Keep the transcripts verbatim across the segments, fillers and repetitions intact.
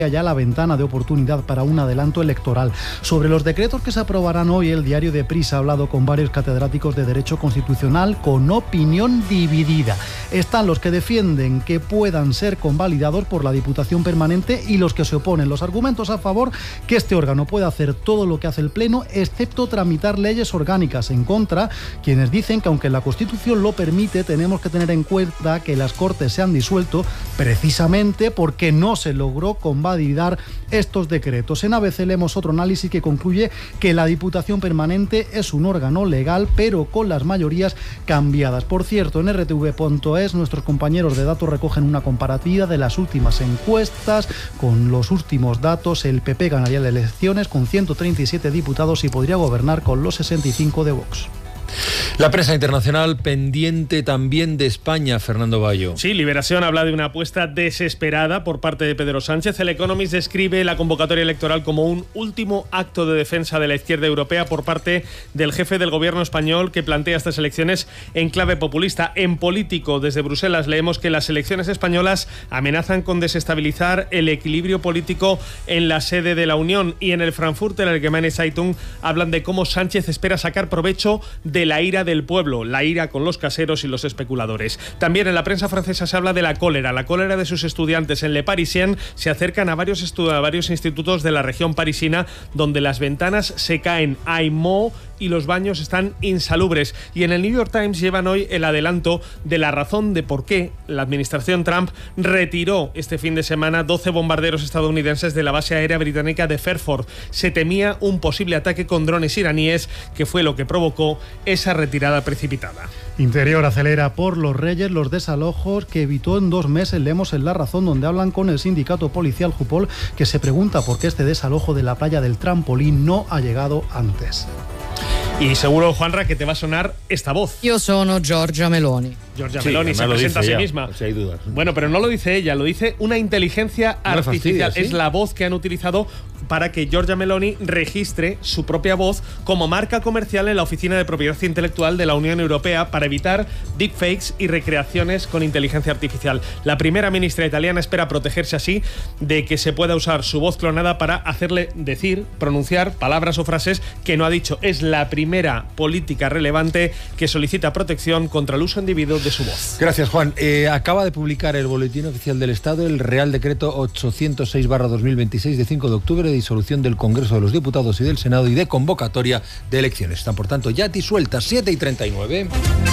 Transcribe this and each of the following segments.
ya la ventana de oportunidad para un adelanto electoral. Sobre los decretos que se aprobarán hoy, el diario Deprisa ha hablado con varios catedráticos de Derecho Constitucional con opinión dividida. Están los que defienden que puedan ser convalidados por la Diputación Permanente y los que se oponen. Los argumentos a favor: que este órgano puede hacer todo lo que hace el Pleno, excepto tramitar leyes orgánicas. En contra, quienes dicen que aunque la Constitución lo permite, tenemos que tener en cuenta que las Cortes se han disuelto precisamente porque no se logró convalidar estos decretos. En A B C leemos otro análisis que concluye que la Diputación Permanente es un órgano legal, pero con las mayorías cambiadas. Por cierto, en R T V punto es nuestros compañeros de datos recogen una comparativa de las últimas encuestas. Con los últimos datos, el P P ganaría las elecciones con ciento treinta y siete diputados y podría gobernar con los sesenta y cinco de Vox. La prensa internacional pendiente también de España, Fernando Bayo. Sí, Liberación habla de una apuesta desesperada por parte de Pedro Sánchez. El Economist describe la convocatoria electoral como un último acto de defensa de la izquierda europea por parte del jefe del gobierno español, que plantea estas elecciones en clave populista. En Político, desde Bruselas, leemos que las elecciones españolas amenazan con desestabilizar el equilibrio político en la sede de la Unión. Y en el Frankfurter Allgemeine Zeitung hablan de cómo Sánchez espera sacar provecho de la ira del pueblo, la ira con los caseros y los especuladores. También en la prensa francesa se habla de la cólera, la cólera de sus estudiantes. En Le Parisien se acercan a varios, estu- a varios institutos de la región parisina donde las ventanas se caen, hay moho y los baños están insalubres. Y en el New York Times llevan hoy el adelanto de la razón de por qué la administración Trump retiró este fin de semana doce bombarderos estadounidenses de la base aérea británica de Fairford. Se temía un posible ataque con drones iraníes, que fue lo que provocó esa retirada precipitada. Interior acelera por Los Reyes los desalojos que evitó en dos meses. Leemos en La Razón, donde hablan con el sindicato policial Jupol, que se pregunta por qué este desalojo de la playa del Trampolín no ha llegado antes. Y seguro, Juanra, que te va a sonar esta voz. Yo sono Giorgia Meloni. Giorgia sí, Meloni se presenta a sí misma. Si hay dudas. Bueno, pero no lo dice ella, lo dice una inteligencia no artificial. Fastidia, ¿sí? Es la voz que han utilizado para que Giorgia Meloni registre su propia voz como marca comercial en la Oficina de Propiedad Intelectual de la Unión Europea para evitar deepfakes y recreaciones con inteligencia artificial. La primera ministra italiana espera protegerse así de que se pueda usar su voz clonada para hacerle decir, pronunciar palabras o frases que no ha dicho. Es la primera política relevante que solicita protección contra el uso indebido de su voz. Gracias, Juan. Eh, acaba de publicar el Boletín Oficial del Estado el Real Decreto ochocientos seis barra dos mil veintiséis de cinco de octubre de disolución del Congreso de los Diputados y del Senado y de convocatoria de elecciones. Están, por tanto, ya disueltas. Siete y treinta y nueve.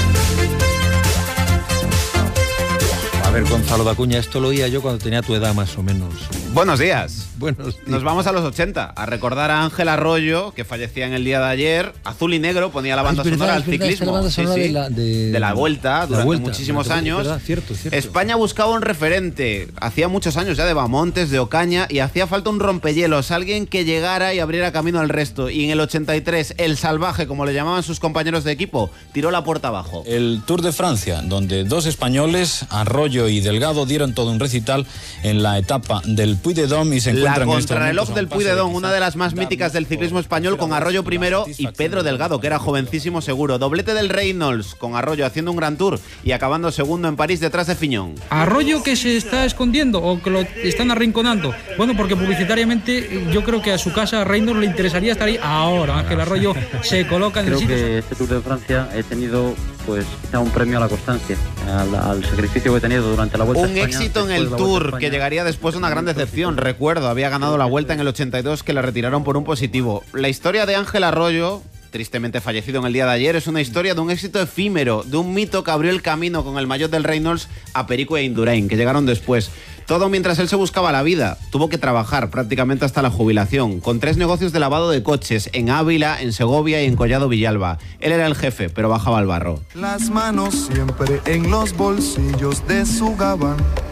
A ver, Gonzalo de Acuña, esto lo oía yo cuando tenía tu edad más o menos. Buenos días. Buenos días. Nos vamos a los ochenta, a recordar a Ángel Arroyo, que fallecía en el día de ayer. Azul y Negro ponía la banda Ah, es verdad, sonora al es verdad, ciclismo. la banda sonora sí, sí. de, la, de, de la Vuelta, la durante vuelta, muchísimos durante, años. Verdad, cierto, cierto. España buscaba un referente. Hacía muchos años ya de Bamontes, de Ocaña, y hacía falta un rompehielos, alguien que llegara y abriera camino al resto. Y en el ochenta y tres, el Salvaje, como le llamaban sus compañeros de equipo, tiró la puerta abajo. El Tour de Francia, donde dos españoles, Arroyo y Delgado, dieron todo un recital en la etapa del Puy-de-Dôme y se encuentran La en este contrarreloj del momento Puy-de-Dôme, una de las más míticas del ciclismo español, con Arroyo primero y Pedro Delgado, que era jovencísimo seguro. Doblete del Reynolds, con Arroyo haciendo un gran tour y acabando segundo en París detrás de Fignon. Arroyo, que se está escondiendo o que lo están arrinconando. Bueno, porque publicitariamente yo creo que a su casa a Reynolds le interesaría estar ahí ahora. Ángel Arroyo se coloca en el sitio. Creo que este Tour de Francia he tenido, pues, quizá un premio a la constancia, al, al sacrificio que he tenido durante la Vuelta a Un España, éxito en el Tour, que llegaría después de una gran decepción. Recuerdo, había ganado la Vuelta en el ochenta y dos, que la retiraron por un positivo. La historia de Ángel Arroyo, tristemente fallecido en el día de ayer, es una historia de un éxito efímero, de un mito que abrió el camino con el maillot del Reynolds a Perico e Indurain, que llegaron después. Todo mientras él se buscaba la vida. Tuvo que trabajar prácticamente hasta la jubilación, con tres negocios de lavado de coches, en Ávila, en Segovia y en Collado Villalba. Él era el jefe, pero bajaba al barro. Las manos siempre en los bolsillos de su gabán,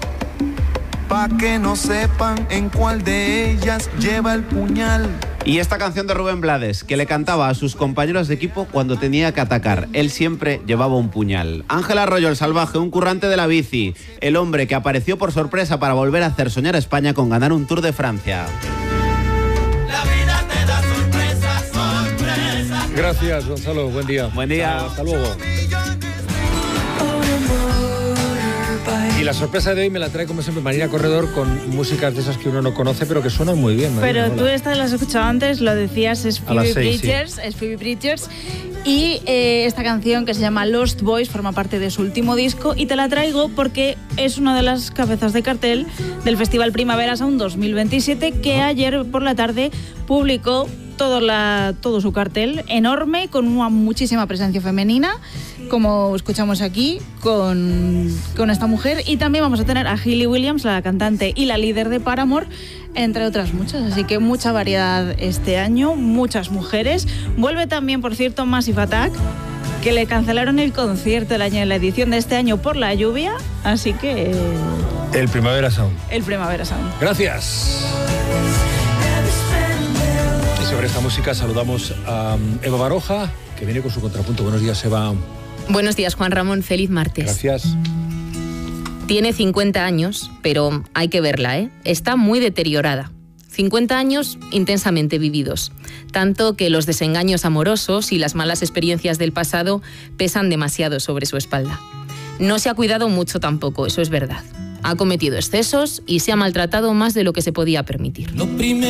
pa' que no sepan en cuál de ellas lleva el puñal. Y esta canción de Rubén Blades, que le cantaba a sus compañeros de equipo cuando tenía que atacar. Él siempre llevaba un puñal. Ángel Arroyo, el Salvaje, un currante de la bici. El hombre que apareció por sorpresa para volver a hacer soñar a España con ganar un Tour de Francia. La vida te da sorpresas, sorpresas. Gracias, Gonzalo. Buen día. Buen día. Hasta luego. Bye. Y la sorpresa de hoy me la trae, como siempre, Marina Corredor, con músicas de esas que uno no conoce, pero que suenan muy bien. Marina, pero hola. tú esta la has escuchado antes, lo decías, es Phoebe seis, Bridgers, sí. es Phoebe Bridgers. Y eh, esta canción, que se llama Lost Boys, forma parte de su último disco, y te la traigo porque es una de las cabezas de cartel del Festival Primavera Sound dos mil veintisiete, que ayer por la tarde publicó todo, la, todo su cartel enorme, con una muchísima presencia femenina, como escuchamos aquí, con, con esta mujer. Y también vamos a tener a Hayley Williams, la cantante y la líder de Paramore, entre otras muchas. Así que mucha variedad este año, muchas mujeres. Vuelve también, por cierto, Massive Attack, que le cancelaron el concierto el año, en la edición de este año por la lluvia. Así que... El Primavera Sound. El Primavera Sound. Gracias. Y sobre esta música saludamos a Eva Baroja, que viene con su contrapunto. Buenos días, Eva. Buenos días, Juan Ramón. Feliz martes. Gracias. Tiene cincuenta años, pero hay que verla, ¿eh? Está muy deteriorada. cincuenta años intensamente vividos. Tanto que los desengaños amorosos y las malas experiencias del pasado pesan demasiado sobre su espalda. No se ha cuidado mucho tampoco, eso es verdad. Ha cometido excesos y se ha maltratado más de lo que se podía permitir.